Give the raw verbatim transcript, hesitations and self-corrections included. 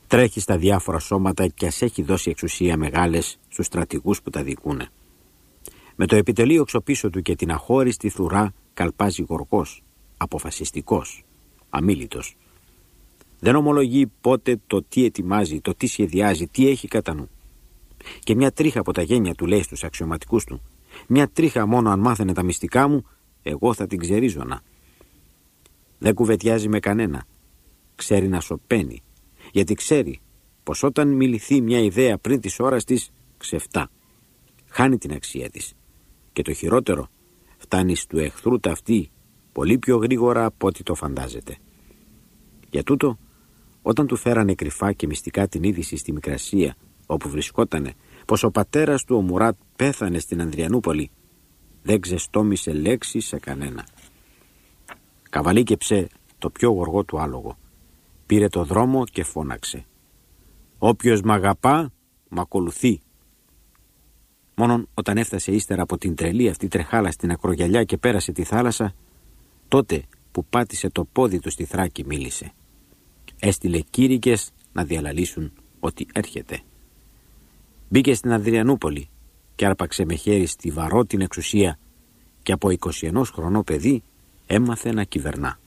Τρέχει στα διάφορα σώματα κι ας έχει δώσει εξουσία μεγάλες στους στρατηγούς που τα δικούνε. Με το επιτελείο ξοπίσω του και την αχώριστη φρουρά καλπάζει γοργός, αποφασιστικός, αμίλητος. Δεν ομολογεί πότε το τι ετοιμάζει, το τι σχεδιάζει, τι έχει κατά νου. Και μια τρίχα από τα γένια του λέει στους αξιωματικούς του: μια τρίχα μόνο αν μάθαινε τα μυστικά μου, εγώ θα την ξερίζωνα. Δεν κουβετιάζει με κανένα. Ξέρει να σωπαίνει, γιατί ξέρει πως όταν μιληθεί μια ιδέα πριν της ώρας της, ξεφτά. Χάνει την αξία της. Και το χειρότερο, φτάνει στου εχθρού ταυτή πολύ πιο γρήγορα από ό,τι το φαντάζεται. Για τούτο, όταν του φέρανε κρυφά και μυστικά την είδηση στη Μικρασία, όπου βρισκότανε, πως ο πατέρας του ο Μουράτ πέθανε στην Ανδριανούπολη, δεν ξεστόμησε λέξη σε κανένα. Καβαλίκεψε το πιο γοργό του άλογο. Πήρε το δρόμο και φώναξε: «Όποιος μ' αγαπά, μ' ακολουθεί». Μόνον όταν έφτασε ύστερα από την τρελή αυτή τρεχάλα στην ακρογιαλιά και πέρασε τη θάλασσα, τότε που πάτησε το πόδι του στη Θράκη μίλησε. Έστειλε κήρυκες να διαλαλήσουν ότι έρχεται. Μπήκε στην Ανδριανούπολη και άρπαξε με χέρι στιβαρό την εξουσία και από είκοσι ενός χρονό παιδί έμαθε να κυβερνά.